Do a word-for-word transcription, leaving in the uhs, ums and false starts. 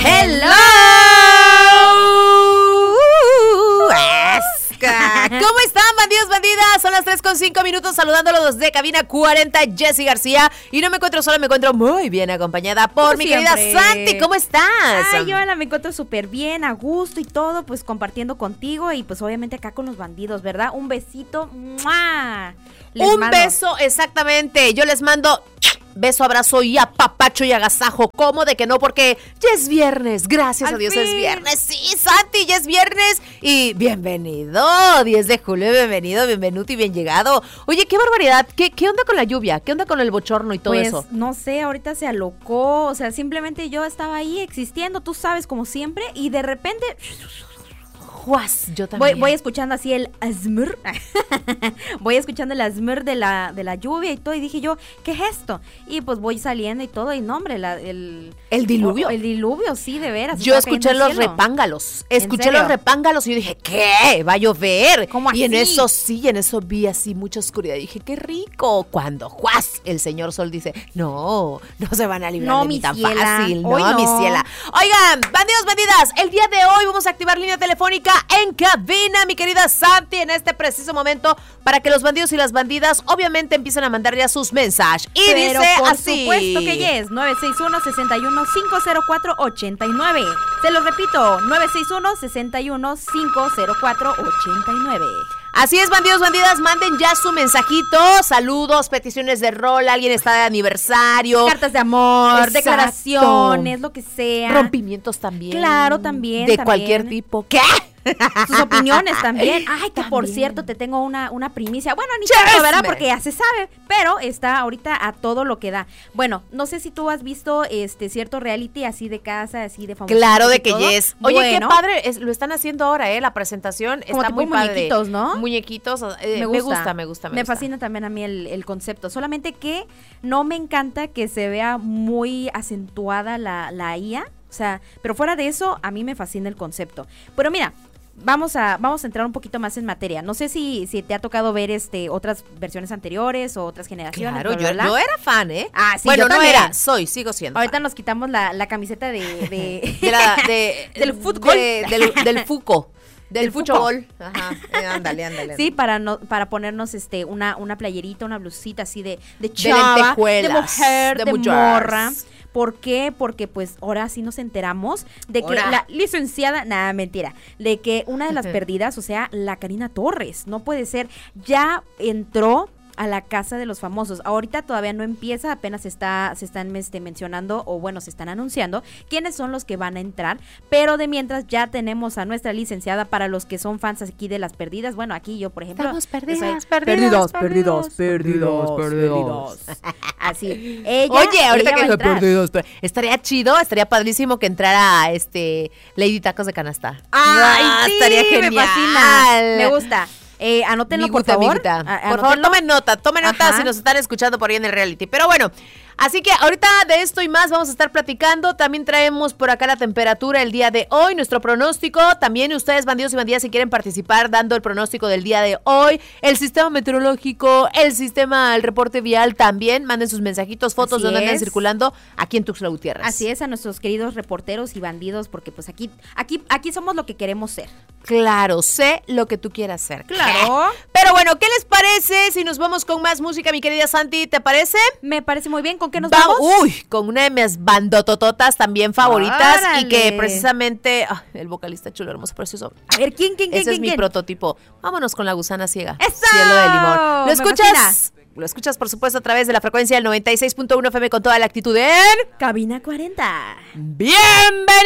Hello. ¿Cómo están, bandidos, bandidas? Son las tres con cinco minutos, saludándolos desde Cabina cuarenta, Jessy García. Y no me encuentro sola, me encuentro muy bien acompañada por Como mi siempre. querida Santi. ¿Cómo estás? Ay, yo la me encuentro súper bien, a gusto y todo, pues compartiendo contigo y pues obviamente acá con los bandidos, ¿verdad? Un besito. ¡Mua! Les Un mando. beso, exactamente. Yo les mando beso, abrazo y apapacho y agasajo. ¿Cómo de que no? Porque ya es viernes. Gracias Al a Dios fin. es viernes. Sí, Santi, ya es viernes. Y bienvenido, diez de julio, bienvenido, bienvenuto y bien llegado. Oye, qué barbaridad. ¿Qué, qué onda con la lluvia? ¿Qué onda con el bochorno y todo Pues eso? no sé, ahorita se alocó, o sea, simplemente yo estaba ahí existiendo, tú sabes, como siempre, y de repente Juas, yo voy, también. voy escuchando así el asmr, voy escuchando el asmr de la, de la lluvia y todo, y dije yo, ¿qué es esto? Y pues voy saliendo y todo, y no, hombre, la, el... ¿El diluvio? El diluvio, sí, de veras. Yo estaba escuché cayendo los el cielo. repángalos, escuché serio? los repángalos y yo dije, ¿qué? ¿Va a llover? ¿Cómo Y en así? eso sí, en eso vi así mucha oscuridad y dije, qué rico. Cuando ¡juas! El señor Sol dice, no, no se van a librar No, de mí mi tan ciela. fácil, no, Hoy no. mi ciela. Oigan, bandidos, bandidas, el día de hoy vamos a activar línea telefónica en cabina, mi querida Santi, en este preciso momento, para que los bandidos y las bandidas obviamente empiecen a mandar ya sus mensajes. Y Pero dice por así. supuesto que yes, nueve seis uno, seis uno, cinco cero cuatro, ocho nueve. Se lo repito, nueve seis uno, seis uno, cinco cero cuatro, ocho nueve. Así es, bandidos, bandidas, manden ya su mensajito, saludos, peticiones de rol, alguien está de aniversario. Cartas de amor, Exacto. declaraciones, lo que sea. Rompimientos también. Claro, también, De también. cualquier tipo. ¿Qué? Sus opiniones también. Ay, que por También. cierto te tengo una, una primicia. Bueno, ni Chisme. tanto, ¿verdad? Porque ya se sabe, pero está ahorita a todo lo que da. Bueno, no sé si tú has visto este cierto reality así de casa, así de famosos. Claro de y que todo. yes. Oye, Bueno, qué padre, es- lo están haciendo ahora, ¿eh? La presentación Como está tipo muy padre. muñequitos, ¿no? Muñequitos, eh, me me gusta, gusta, me gusta, me, Me gusta. fascina también a mí el, el concepto. Solamente que no me encanta que se vea muy acentuada la, la I A. O sea, pero fuera de eso, a mí me fascina el concepto. Pero mira, Vamos a, vamos a entrar un poquito más en materia. No sé si, si te ha tocado ver este otras versiones anteriores o otras generaciones. Claro, bla, bla, yo bla. no era fan, ¿eh? Ah, sí, bueno, yo no también. era, soy, sigo siendo Ahorita fan. nos quitamos la, la camiseta de... de, De la, de, del fútbol. de- del, del fuco. Del, Del fútbol. Ajá, eh, ándale, ándale. Sí, para no, para ponernos este una, una playerita, una blusita así de, de De chava, de lentejuelas, mujer, de de, mujeres. morra. ¿Por qué? Porque pues ahora sí nos enteramos de que Ahora. la licenciada, nada, mentira, de que una de las perdidas, o sea, la Karina Torres, no puede ser, ya entró a la casa de los famosos. Ahorita todavía no empieza, apenas está, se están este, mencionando, o bueno, se están anunciando quiénes son los que van a entrar, pero de mientras ya tenemos a nuestra licenciada para los que son fans aquí de las perdidas. Bueno, aquí yo, por ejemplo, Estamos yo perdidas, soy- perdidas, perdidas, perdidas, perdidas. Así. Ella, Oye, ahorita ella que va a dije entrar. perdidos, pero estaría chido, estaría padrísimo que entrara este Lady Tacos de Canasta. Ay, Ah, sí, estaría me genial. fascina. Me gusta. Eh, anótenlo, Mi por gusta, mi favor. gusta. A- Por favor, anótenlo. tomen nota, tomen nota Ajá. si nos están escuchando por ahí en el reality. Pero bueno, así que ahorita de esto y más vamos a estar platicando. También traemos por acá la temperatura el día de hoy, nuestro pronóstico. También ustedes, bandidos y bandidas, si quieren participar dando el pronóstico del día de hoy. El sistema meteorológico, el sistema, el reporte vial también. Manden sus mensajitos, fotos Así donde anden es. circulando aquí en Tuxtla Gutiérrez. Así es, a nuestros queridos reporteros y bandidos, porque pues aquí, aquí, aquí somos lo que queremos ser. Claro, sé lo que tú quieras hacer. Claro. Pero bueno, ¿qué les parece si nos vamos con más música, mi querida Santi? ¿Te parece? Me parece muy bien. ¿Con qué nos Va- vamos? Uy, con una de mis bandotototas también favoritas y que ¡Órale! precisamente ah, el vocalista chulo, hermoso, precioso. A ver, ¿quién, quién, quién, Ese es quién, mi quién? prototipo. Vámonos con La Gusana Ciega. ¡Eso! Cielo de limón. ¿Lo Me escuchas? fascina. Lo escuchas, por supuesto, a través de la frecuencia del noventa y seis punto uno F M con toda la actitud en... Cabina cuarenta. ¡Bienvenido!